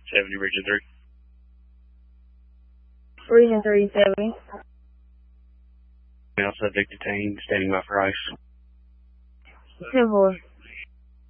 70, Region 3. Region 370. Male subject detained, standing by for ICE. 10-4.